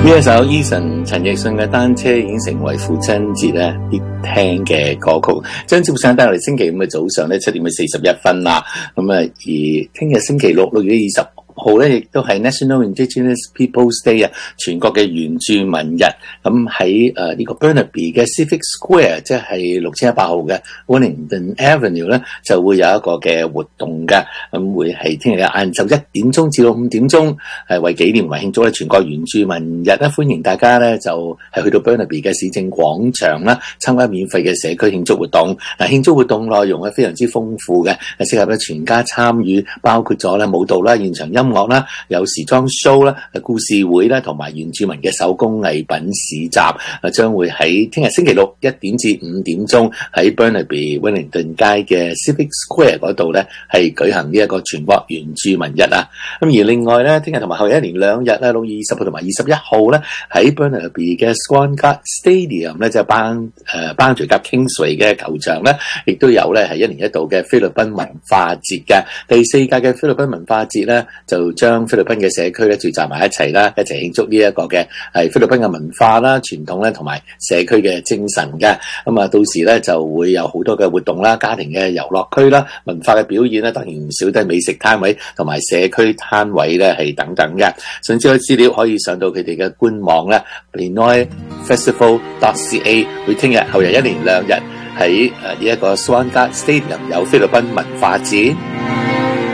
呢一首 Eason 陳奕迅嘅單車已經成為父親節咧必聽嘅歌曲。將節目上帶嚟星期五嘅早上咧7:41啦。咁啊，而聽日星期六6月20號咧，亦都係 National Indigenous Peoples Day 啊，全國嘅原住民日。咁喺呢個 Burnaby 嘅 Civic Square， 即係6100號嘅 Wellington Avenue 咧，就會有一個嘅活動嘅。咁會係聽日嘅晏晝1點鐘至到5點鐘，為紀念為慶祝咧全國原住民日咧，歡迎大家咧就係去到 Burnaby 嘅市政廣場啦，參加免費嘅社區慶祝活動。嗱，慶祝活動內容係非常之豐富嘅，適合咧全家參與，包括咗咧舞蹈啦、現場音樂啦、有時裝 show 啦、故事會啦，同埋原住民嘅手工藝品市集，將會喺聽日星期六1點至5點鐘喺 Burnaby Wellington 街嘅 Civic Square 嗰度咧係舉行呢一個全國原住民日啊。咁而另外咧，聽日同埋後日一連2日咧，6月20號同埋21號咧喺 Burnaby 嘅 Swan Stadium 咧，就Boundary Gap Kingsway 嘅球場咧，亦都有咧係1年1度嘅菲律賓文化節嘅。第4屆嘅菲律賓文化節咧，就將菲律賓嘅社區咧聚集埋一齊啦，一齊慶祝呢一個嘅係菲律賓嘅文化啦、傳統咧同埋社區嘅精神嘅。咁啊，到時咧就會有好多嘅活動啦、家庭嘅遊樂區啦、文化嘅表演啦，當然唔少都係美食攤位同埋社區攤位咧係等等嘅。想知道資料可以上到佢哋嘅官網咧 BennoyFestival.ca。 會聽日後日一連2日喺呢一個 Swan Stadium 有菲律賓文化節。